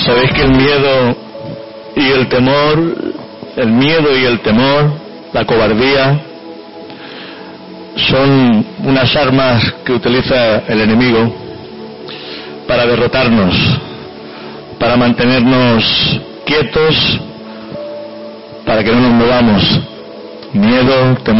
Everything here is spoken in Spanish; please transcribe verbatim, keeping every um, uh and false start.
Sabéis que el miedo y el temor, el miedo y el temor, la cobardía, son unas armas que utiliza el enemigo para derrotarnos, para mantenernos quietos, para que no nos movamos. Miedo, temor.